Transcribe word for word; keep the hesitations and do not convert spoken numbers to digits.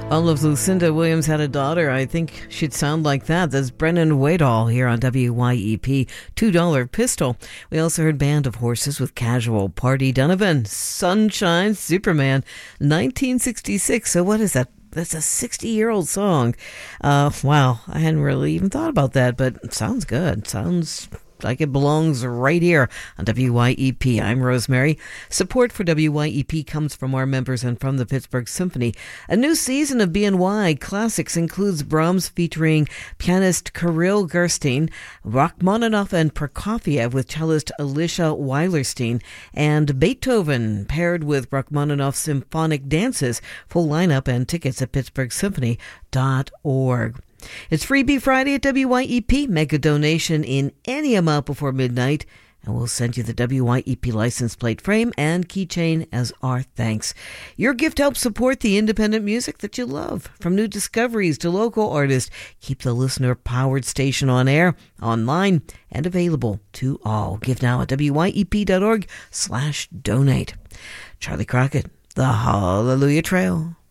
All of Lucinda Williams had a daughter. I think she'd sound like that. That's Brennan Waydall here on W Y E P, two dollar Pistol. We also heard Band of Horses with Casual Party Donovan, Sunshine Superman, nineteen sixty-six. So what is that? That's a sixty-year-old song. Uh, wow, I hadn't really even thought about that, but it sounds good. Sounds like it belongs right here on W Y E P. I'm Rosemary. Support for W Y E P comes from our members and from the Pittsburgh Symphony. A new season of B N Y Classics includes Brahms featuring pianist Kirill Gerstein, Rachmaninoff and Prokofiev with cellist Alicia Weilerstein, and Beethoven paired with Rachmaninoff symphonic dances. Full lineup and tickets at pittsburgh symphony dot org. It's Freebie Friday at W Y E P. Make a donation in any amount before midnight, and we'll send you the W Y E P license plate frame and keychain as our thanks. Your gift helps support the independent music that you love. From new discoveries to local artists, keep the listener-powered station on air, online, and available to all. Give now at W Y E P dot org slash donate. Charlie Crockett, The Hallelujah Trail.